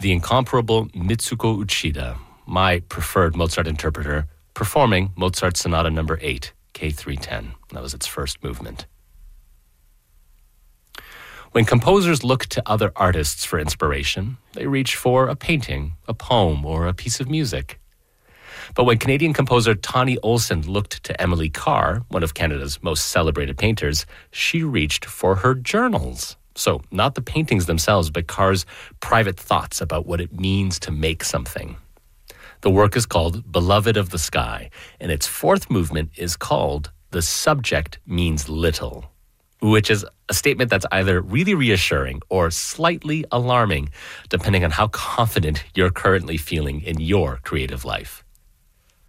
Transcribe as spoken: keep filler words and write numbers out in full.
the incomparable Mitsuko Uchida, my preferred Mozart interpreter, performing Mozart Sonata number eight, K three ten. That was its first movement. When composers look to other artists for inspiration, they reach for a painting, a poem, or a piece of music. But when Canadian composer Tawny Olson looked to Emily Carr, one of Canada's most celebrated painters, she reached for her journals. So not the paintings themselves, but Carr's private thoughts about what it means to make something. The work is called Beloved of the Sky, and its fourth movement is called The Subject Means Little, which is a statement that's either really reassuring or slightly alarming, depending on how confident you're currently feeling in your creative life.